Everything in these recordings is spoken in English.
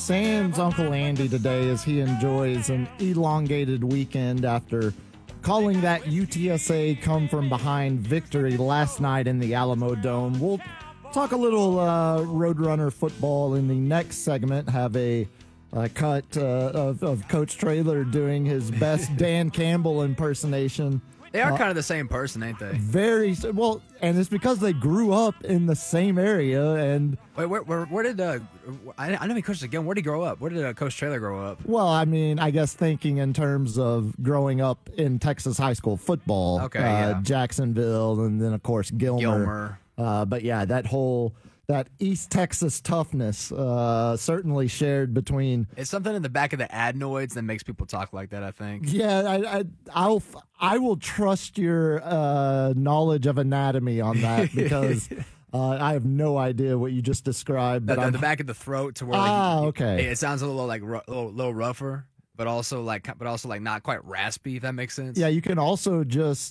sans Uncle Andy today as he enjoys an elongated weekend after calling that UTSA come from behind victory last night in the Alamo Dome. We'll talk a little Roadrunner football in the next segment, have a cut of Coach Traylor doing his best Dan Campbell impersonation. They are kind of the same person, ain't they? Very well, and it's because they grew up in the same area. And wait, where did I know he coached again? Where did he grow up? Where did Coach Traylor grow up? Well, I mean, I guess thinking in terms of growing up in Texas high school football, okay, Jacksonville, and then of course Gilmer. But yeah, that East Texas toughness certainly shared between. It's something in the back of the adenoids that makes people talk like that, I think. Yeah, I will trust your knowledge of anatomy on that because I have no idea what you just described. But the back of the throat to where okay, it sounds a little like little rougher, but also like not quite raspy. If that makes sense. Yeah, you can also just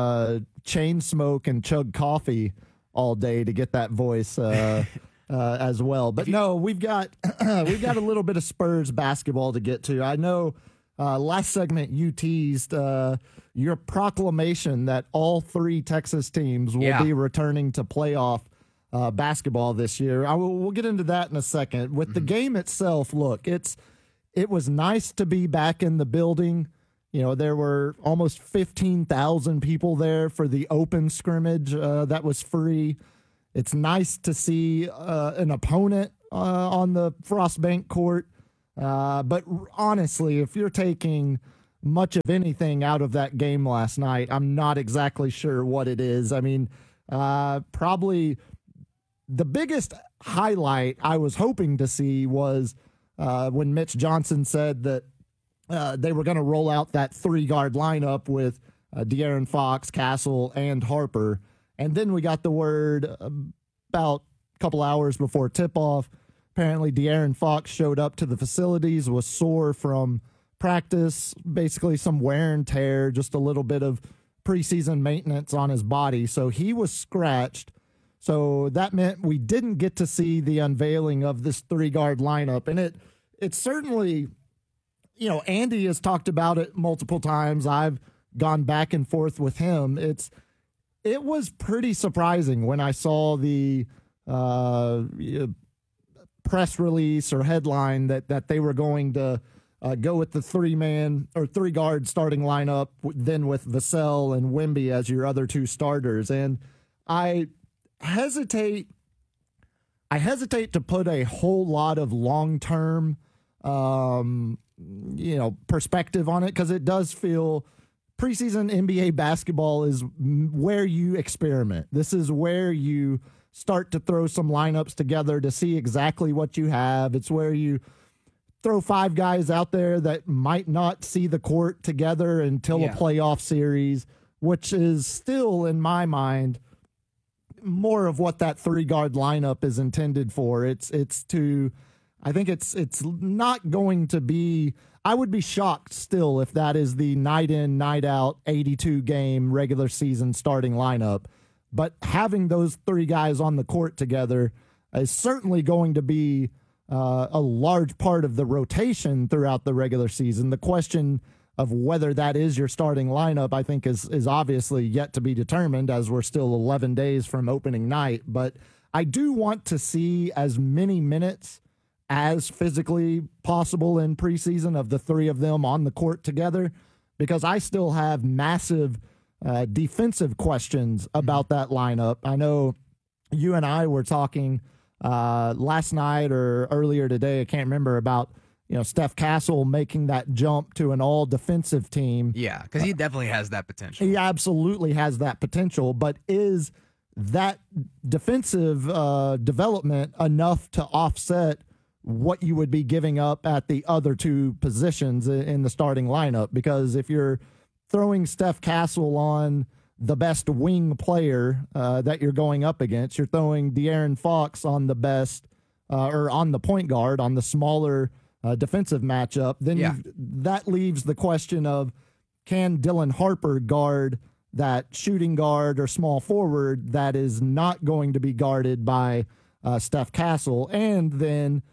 chain smoke and chug coffee all day to get that voice as well. But no, we've got a little bit of Spurs basketball to get to. I know last segment you teased your proclamation that all three Texas teams will be returning to playoff basketball this year. We'll get into that in a second. With the game itself, look, it was nice to be back in the building. You know, there were almost 15,000 people there for the open scrimmage that was free. It's nice to see an opponent on the Frostbank court. But honestly, if you're taking much of anything out of that game last night, I'm not exactly sure what it is. I mean, probably the biggest highlight I was hoping to see was when Mitch Johnson said that they were going to roll out that three-guard lineup with De'Aaron Fox, Castle, and Harper. And then we got the word about a couple hours before tip-off. Apparently, De'Aaron Fox showed up to the facilities, was sore from practice, basically some wear and tear, just a little bit of preseason maintenance on his body. So he was scratched. So that meant we didn't get to see the unveiling of this three-guard lineup. And it certainly... You know, Andy has talked about it multiple times. I've gone back and forth with him. It was pretty surprising when I saw the press release or headline that they were going to go with the three-man or three-guard starting lineup, then with Vassell and Wemby as your other two starters. And I hesitate to put a whole lot of long-term perspective on it, because it does feel preseason NBA basketball is where you experiment. This is where you start to throw some lineups together to see exactly what you have. It's where you throw five guys out there that might not see the court together until a playoff series, which is still, in my mind, more of what that three-guard lineup is intended for. I think it's not going to be. I would be shocked still if that is the night in, night out 82 game regular season starting lineup. But having those three guys on the court together is certainly going to be a large part of the rotation throughout the regular season. The question of whether that is your starting lineup, I think, is obviously yet to be determined, as we're still 11 days from opening night. But I do want to see as many minutes as physically possible in preseason of the three of them on the court together, because I still have massive defensive questions about that lineup. I know you and I were talking last night or earlier today, I can't remember, about Steph Castle making that jump to an all defensive team. Yeah, because he definitely has that potential. He absolutely has that potential, but is that defensive development enough to offset what you would be giving up at the other two positions in the starting lineup? Because if you're throwing Steph Castle on the best wing player that you're going up against, you're throwing De'Aaron Fox on the best or on the point guard on the smaller defensive matchup, then that leaves the question of, can Dylan Harper guard that shooting guard or small forward that is not going to be guarded by Steph Castle? And then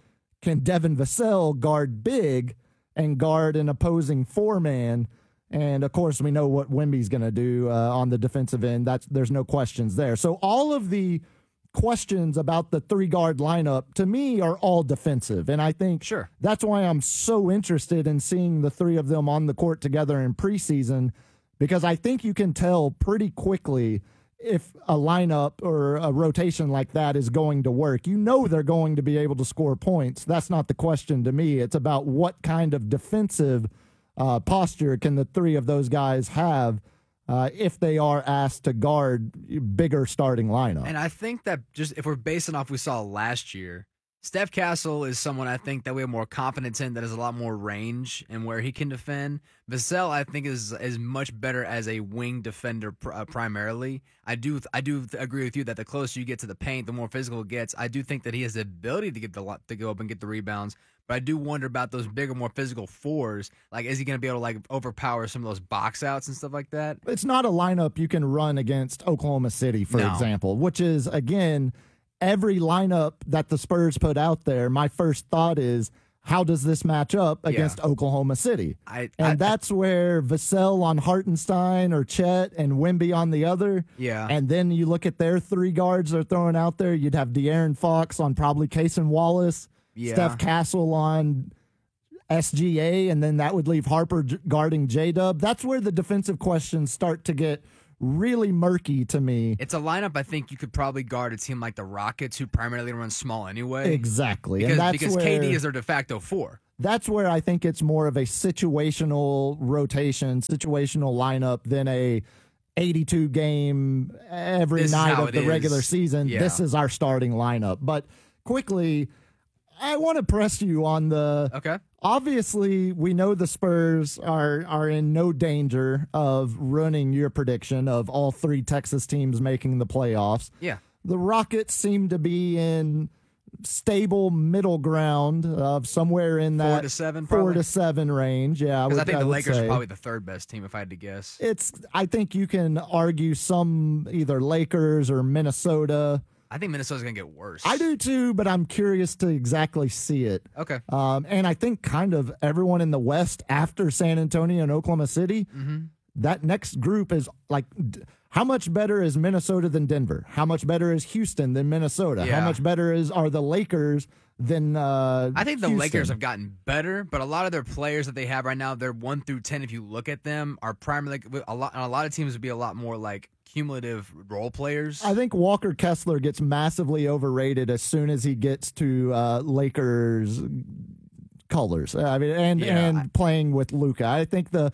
can Devin Vassell guard big and guard an opposing 4-man? And, of course, we know what Wemby's going to do on the defensive end. There's no questions there. So all of the questions about the 3-guard lineup, to me, are all defensive. And I think Sure. that's why I'm so interested in seeing the 3 of them on the court together in preseason, because I think you can tell pretty quickly if a lineup or a rotation like that is going to work. You know they're going to be able to score points. That's not the question to me. It's about what kind of defensive posture can the 3 of those guys have if they are asked to guard bigger starting lineup. And I think that just if we're basing off we saw last year, Steph Castle is someone I think that we have more confidence in, that has a lot more range and where he can defend. Vassell, I think, is much better as a wing defender primarily. I do agree with you that the closer you get to the paint, the more physical it gets. I do think that he has the ability to go up and get the rebounds, but I do wonder about those bigger, more physical 4s. Like, is he going to be able to like overpower some of those box outs and stuff like that? It's not a lineup you can run against Oklahoma City, for example, which is, again, every lineup that the Spurs put out there, my first thought is, how does this match up against Oklahoma City? That's where Vassell on Hartenstein or Chet and Wemby on the other. Yeah. And then you look at their 3 guards they're throwing out there. You'd have De'Aaron Fox on probably Cason Wallace, Steph Castle on SGA, and then that would leave Harper guarding J-Dub. That's where the defensive questions start to get really murky to me. It's a lineup I think you could probably guard a team like the Rockets, who primarily run small anyway. Exactly. Because KD is their de facto 4. That's where I think it's more of a situational rotation, situational lineup than a 82 game every night of the regular season. Yeah. This is our starting lineup. But quickly, I want to press you on the. Okay. Obviously, we know the Spurs are in no danger of ruining your prediction of all 3 Texas teams making the playoffs. Yeah. The Rockets seem to be in stable middle ground of somewhere in that 4 to 7, 4 to 7 range. Yeah, because I think the Lakers say. are probably the 3rd best team if I had to guess. I think you can argue some either Lakers or Minnesota. I think Minnesota's going to get worse. I do too, but I'm curious to exactly see it. Okay. And I think kind of everyone in the West after San Antonio and Oklahoma City, that next group is like, how much better is Minnesota than Denver? How much better is Houston than Minnesota? Yeah. How much better are the Lakers than I think the Houston? Lakers have gotten better, but a lot of their players that they have right now, they're 1 through 10. If you look at them, are primarily a lot of teams would be a lot more like cumulative role players. I think Walker Kessler gets massively overrated as soon as he gets to Lakers colors. I mean, and playing with Luka. I think their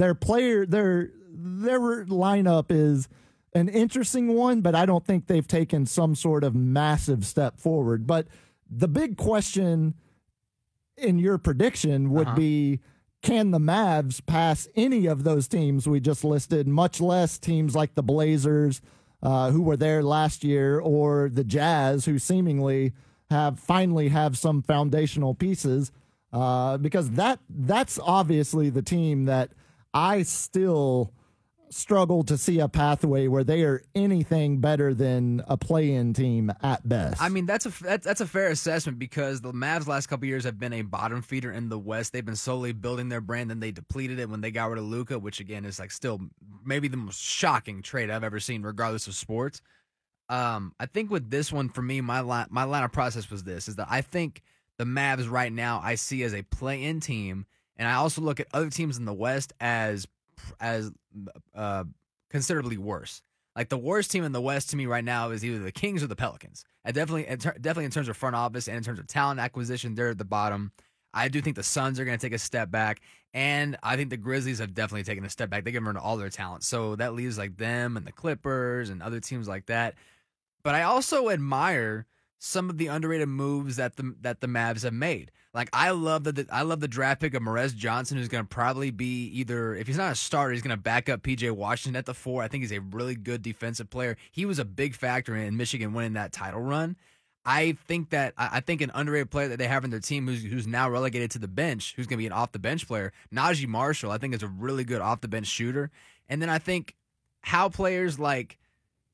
lineup is an interesting one, but I don't think they've taken some sort of massive step forward. But the big question in your prediction would be, can the Mavs pass any of those teams we just listed, much less teams like the Blazers, who were there last year, or the Jazz, who seemingly finally have some foundational pieces? Because that's obviously the team that I still struggle to see a pathway where they are anything better than a play-in team at best. I mean, that's a fair assessment, because the Mavs last couple of years have been a bottom feeder in the West. They've been slowly building their brand, and they depleted it when they got rid of Luka, which again is like still maybe the most shocking trade I've ever seen, regardless of sports. I think with this one, for me, my line of process was this: is that I think the Mavs right now I see as a play-in team, and I also look at other teams in the West as considerably worse. Like, the worst team in the West to me right now is either the Kings or the Pelicans. And definitely in terms of front office and in terms of talent acquisition, they're at the bottom. I do think the Suns are going to take a step back, and I think the Grizzlies have definitely taken a step back. They give them all their talent, so that leaves like them and the Clippers and other teams like that. But I also admire some of the underrated moves that the Mavs have made. Like, I love the draft pick of Morez Johnson, who's going to probably be either, if he's not a starter, he's going to back up PJ Washington at the 4. I think he's a really good defensive player. He was a big factor in Michigan winning that title run. I think an underrated player that they have in their team who's now relegated to the bench, who's going to be an off the bench player, Najee Marshall, I think is a really good off the bench shooter. And then I think how players like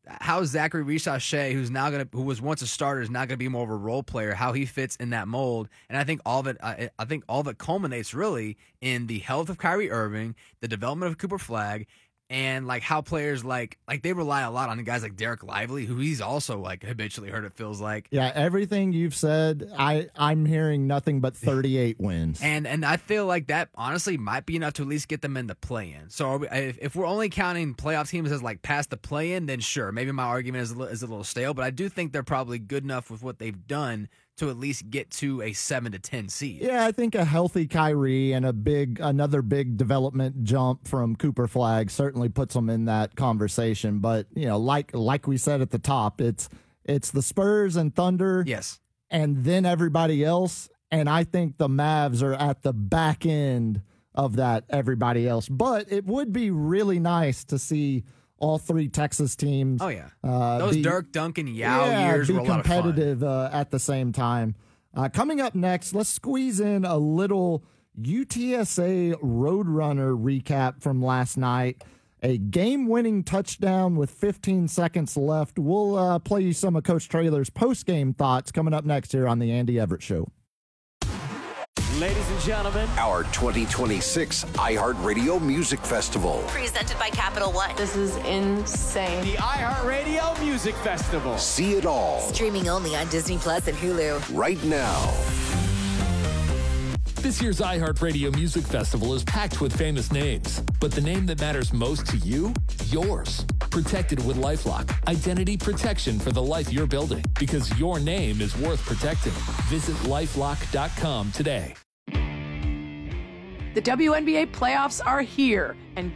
how Zachary Richauche, who was once a starter, is now going to be more of a role player, how he fits in that mold. And I think all of it culminates really in the health of Kyrie Irving, the development of Cooper Flagg, and like how players like they rely a lot on guys like Derek Lively, who he's also like habitually hurt, it feels like. Yeah, everything you've said, I'm hearing nothing but 38 wins. And I feel like that honestly might be enough to at least get them in the play-in. So if we're only counting playoff teams as like past the play-in, then sure, maybe my argument is a little stale, but I do think they're probably good enough with what they've done to at least get to a 7 to 10 seed. Yeah, I think a healthy Kyrie and another big development jump from Cooper Flagg certainly puts them in that conversation. But like we said at the top, it's the Spurs and Thunder, yes, and then everybody else. And I think the Mavs are at the back end of that everybody else. But it would be really nice to see all three Texas teams. Oh, yeah. Those Dirk, Duncan, Yao years were a lot of fun. Competitive at the same time. Coming up next, let's squeeze in a little UTSA Roadrunner recap from last night. A game-winning touchdown with 15 seconds left. We'll play you some of Coach Traylor's post-game thoughts coming up next here on the Andy Everett Show. Ladies and gentlemen, our 2026 iHeartRadio Music Festival. Presented by Capital One. This is insane. The iHeartRadio Music Festival. See it all. Streaming only on Disney Plus and Hulu. Right now. This year's iHeartRadio Music Festival is packed with famous names, but the name that matters most to you, yours. Protected with LifeLock. Identity protection for the life you're building, because your name is worth protecting. Visit LifeLock.com today. The WNBA playoffs are here, and